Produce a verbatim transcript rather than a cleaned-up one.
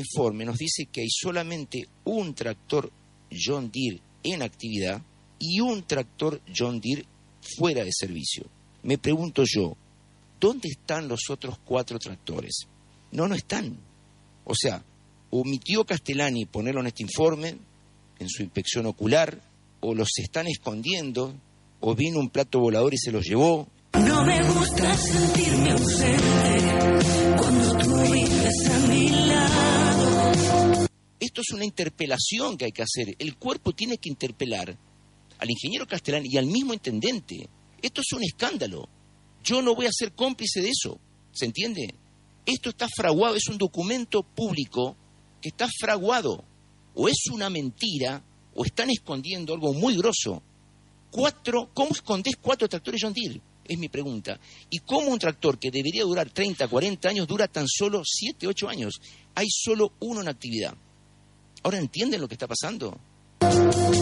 informe nos dice que hay solamente un tractor John Deere en actividad y un tractor John Deere fuera de servicio. Me pregunto yo, ¿dónde están los otros cuatro tractores? No, no están. O sea, omitió Castellani ponerlo en este informe, en su inspección ocular, o los están escondiendo, o vino un plato volador y se los llevó. No me gusta sentirme ausente cuando tú vives a mi lado. Esto es una interpelación que hay que hacer. El cuerpo tiene que interpelar al ingeniero Castellani y al mismo intendente. Esto es un escándalo. Yo no voy a ser cómplice de eso. ¿Se entiende? Esto está fraguado, es un documento público que está fraguado. O es una mentira, o están escondiendo algo muy grosso. Cuatro, ¿cómo escondés cuatro tractores John Deere? Es mi pregunta. ¿Y cómo un tractor que debería durar treinta, cuarenta años dura tan solo siete, ocho años? Hay solo uno en actividad. ¿Ahora entienden lo que está pasando?